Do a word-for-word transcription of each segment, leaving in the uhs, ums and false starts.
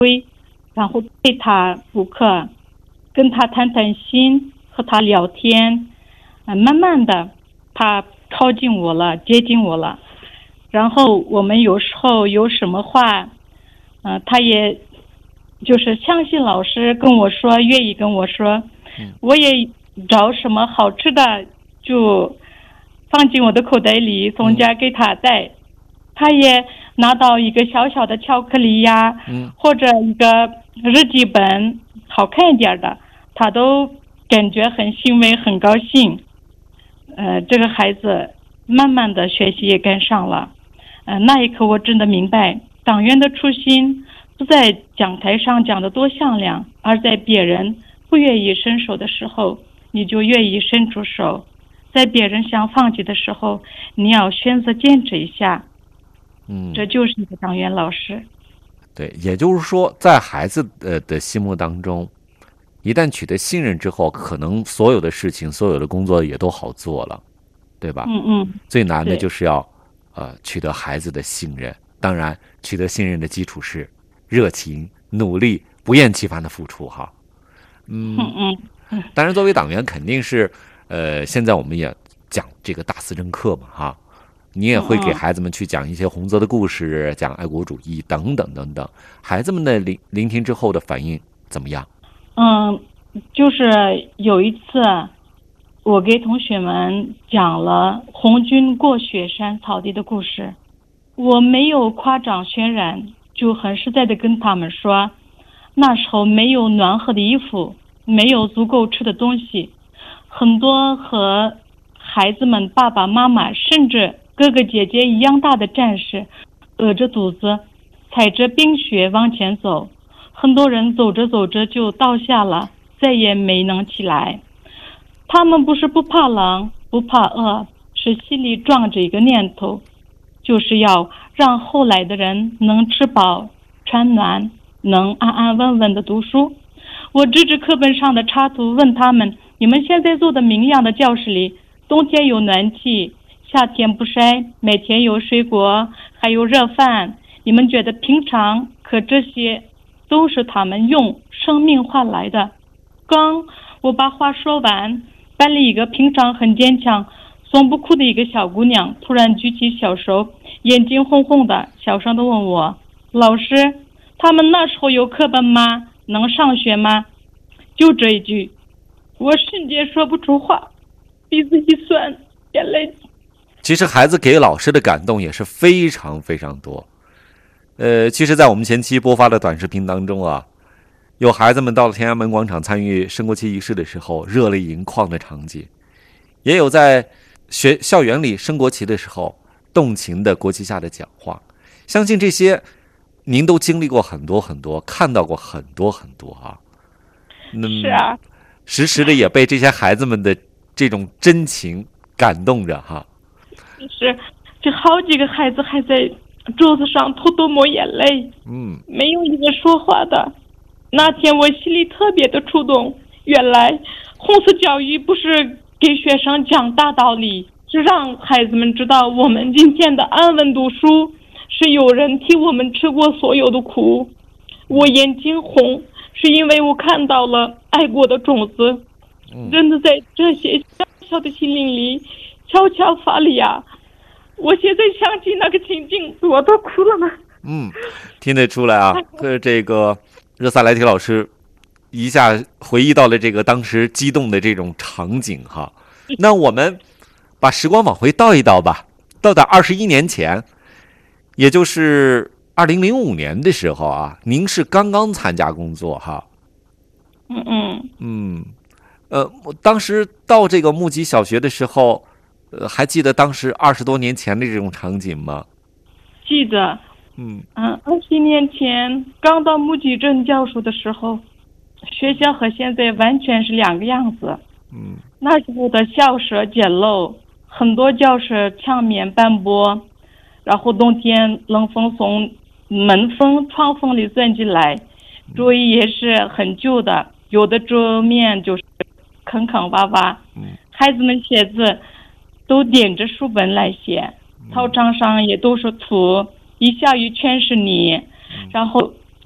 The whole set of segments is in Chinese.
然后陪他补课，跟他谈谈心，和他聊天，呃、慢慢的他靠近我了，接近我了。然后我们有时候有什么话，呃、他也就是相信老师跟我说，愿意跟我说，我也找什么好吃的就放进我的口袋里，从家给他带。他也拿到一个小小的巧克力呀， 嗯， 或者一个日记本，好看一点的，他都感觉很欣慰，很高兴。呃，这个孩子慢慢的学习也跟上了。呃，那一刻我真的明白，党员的初心不在讲台上讲的多响亮，而在别人不愿意伸手的时候，你就愿意伸出手；在别人想放弃的时候，你要选择坚持一下。 嗯， 这就是一个党员老师。 对，也就是说，在孩子的的心目当中，一旦取得信任之后，可能所有的事情、所有的工作也都好做了，对吧？ 嗯嗯。 最难的对就是要呃取得孩子的信任。当然，取得信任的基础是热情、努力、不厌其烦的付出哈。嗯， 嗯嗯当然，作为党员，肯定是呃，现在我们也讲这个大思政课嘛哈。你也会给孩子们去讲一些洪泽的故事，讲爱国主义等等等等。孩子们的聆聆听之后的反应怎么样？ 嗯，就是有一次，我给同学们讲了红军过雪山草地的故事，我没有夸张渲染，就很实在的跟他们说，那时候没有暖和的衣服，没有足够吃的东西，很多和孩子们爸爸妈妈甚至哥哥姐姐一样大的战士饿着肚子踩着冰雪往前走，很多人走着走着就倒下了，再也没能起来。他们不是不怕冷不怕饿，是心里装着一个念头，就是要让后来的人能吃饱穿暖，能安安稳稳的读书。我指着课本上的插图问他们，你们现在坐的明亮的教室里，冬天有暖气，夏天不晒，每天有水果，还有热饭，你们觉得平常？可这些都是他们用生命换来的。刚我把话说完，班里一个平常很坚强从不哭的一个小姑娘突然举起小手，眼睛红红的，小声的问我，老师，他们那时候有课本吗？能上学吗？就这一句，我瞬间说不出话，鼻子一酸，眼泪。 其实孩子给老师的感动也是非常非常多。呃，其实在我们前期播发的短视频当中啊，有孩子们到了天安门广场参与升国旗仪式的时候热泪盈眶的场景，也有在学校园里升国旗的时候动情的国旗下的讲话。相信这些您都经历过很多很多，看到过很多很多啊。 是啊， 时时的也被这些孩子们的这种真情感动着哈。 是，这好几个孩子还在桌子上偷偷抹眼泪， 嗯， 没有一个说话的。那天我心里特别的触动，原来红色教育不是给学生讲大道理，是让孩子们知道我们今天的安稳读书是有人替我们吃过所有的苦。我眼睛红，是因为我看到了爱国的种子，真的在这些小小的心灵里悄悄发力啊！我现在想起那个情景，我都哭了呢。 嗯，听得出来啊，这这个热萨莱提老师一下回忆到了这个当时激动的这种场景哈。那我们把时光往回倒一倒吧，倒到二十一年前，也就是二零零五年的时候啊，您是刚刚参加工作哈。 嗯嗯嗯，呃，当时到这个木吉小学的时候，呃，还记得当时二十多年前的这种场景吗？ 记得。 嗯嗯，二十年前刚到木吉镇教书的时候，学校和现在完全是两个样子。 嗯， 那时候的校舍简陋，很多教室墙面斑驳，然后冬天冷风从门缝、窗缝里钻进来，桌椅也是很旧的，有的桌面就是坑坑洼洼。 嗯， 孩子们写字都点着书本来写，操场上也都是土，一下雨全是泥，然后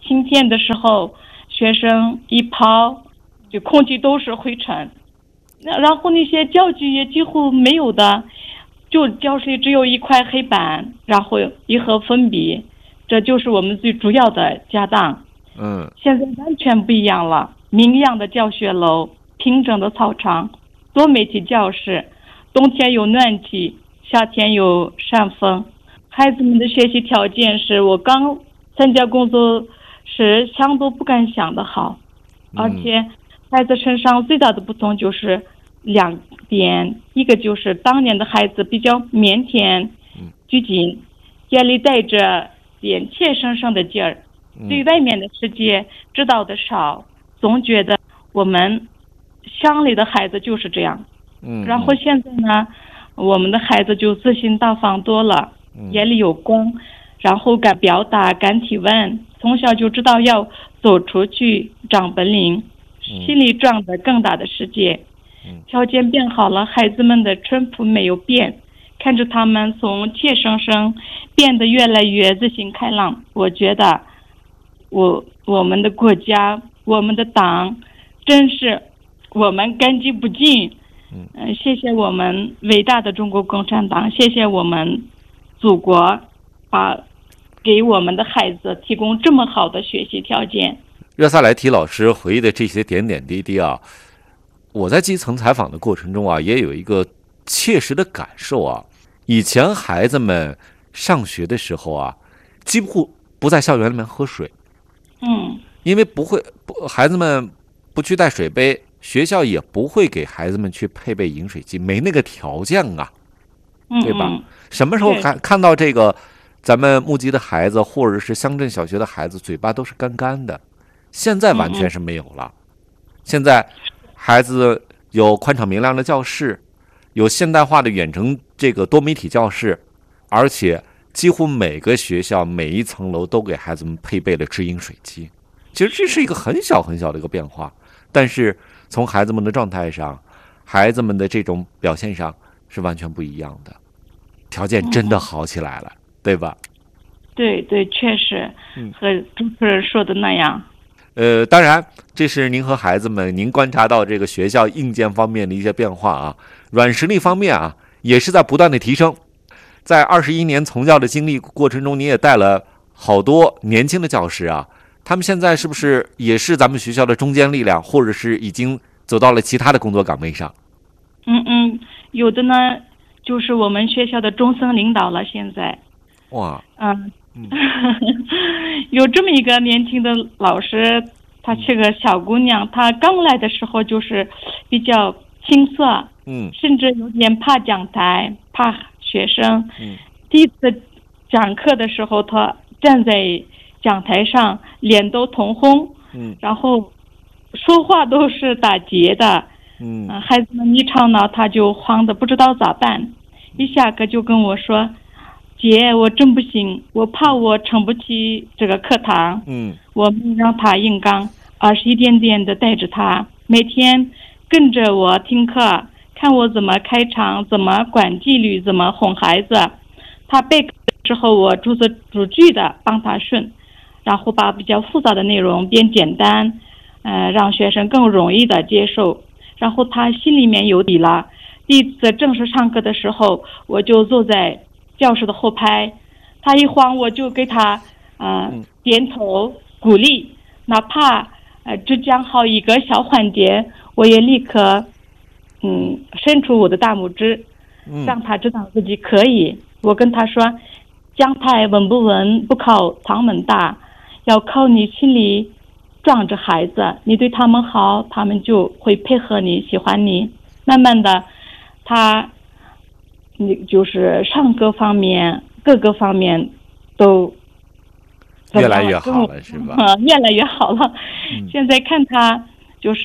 晴天的时候，学生一跑，就空气都是灰尘，然后那些教具也几乎没有的，就教室里只有一块黑板，然后一盒粉笔，这就是我们最主要的家当。 嗯， 现在完全不一样了，明亮的教学楼，平整的操场，多媒体教室，冬天有暖气，夏天有扇风。孩子们的学习条件是我刚参加工作时想都不敢想的好，而且孩子身上最大的不同就是两点，一个就是当年的孩子比较腼腆拘谨，眼里带着点怯生生的劲儿，对外面的世界知道的少，总觉得我们乡里的孩子就是这样。 嗯， 然后现在呢，我们的孩子就自信大方多了，眼里有光，然后敢表达，敢提问，从小就知道要走出去长本领，心里装着更大的世界。条件变好了，孩子们的淳朴没有变，看着他们从怯生生变得越来越自信开朗，我觉得我我们的国家，我们的党，真是我们感激不尽。嗯、呃，谢谢我们伟大的中国共产党，谢谢我们祖国，把给我们的孩子提供这么好的学习条件。 热萨莱提老师回忆的这些点点滴滴啊，我在基层采访的过程中啊，也有一个切实的感受啊。以前孩子们上学的时候啊，几乎不在校园里面喝水， 嗯， 因为不会，不孩子们不去带水杯，学校也不会给孩子们去配备饮水机，没那个条件啊，对吧？ 嗯嗯， 什么时候看看到这个咱们目击的孩子，或者是乡镇小学的孩子，嘴巴都是干干的？现在完全是没有了。现在孩子有宽敞明亮的教室，有现代化的远程这个多媒体教室，而且几乎每个学校每一层楼都给孩子们配备了直饮水机。其实这是一个很小很小的一个变化，但是从孩子们的状态上，孩子们的这种表现上是完全不一样的，条件真的好起来了，嗯、对吧？ 对对，确实和主持人说的那样。 呃，当然，这是您和孩子们您观察到这个学校硬件方面的一些变化啊，软实力方面啊，也是在不断的提升。在二十一年从教的经历过程中，你也带了好多年轻的教师啊，他们现在是不是也是咱们学校的中坚力量，或者是已经走到了其他的工作岗位上？ 嗯嗯，有的呢，就是我们学校的中层领导了。现在， 哇， 嗯。有这么一个年轻的老师，她是个小姑娘，她刚来的时候就是比较青涩， 嗯， 甚至有点怕讲台，怕学生。 嗯， 第一次讲课的时候，她站在讲台上，脸都通红， 嗯， 然后说话都是打结的， 嗯， 呃、孩子们一吵闹，她就慌得不知道咋办，一下课就跟我说。姐，我真不行，我怕我撑不起这个课堂。 嗯， 我没让他硬刚，而是一点点的带着他，每天跟着我听课，看我怎么开场，怎么管纪律，怎么哄孩子。他备课之后，我逐字逐句的帮他顺，然后把比较复杂的内容变简单，呃，让学生更容易的接受。然后他心里面有底了。第一次正式上课的时候，我就坐在教室的后排，他一慌我就给他呃点头鼓励，哪怕呃只讲好一个小环节，我也立刻嗯伸出我的大拇指，让他知道自己可以。我跟他说，讲台稳不稳不靠堂门大，要靠你心里装着孩子，你对他们好，他们就会配合你，喜欢你。慢慢的他你就是上课方面各个方面都越来越好了，是吧？ 越来越好了。嗯、现在看他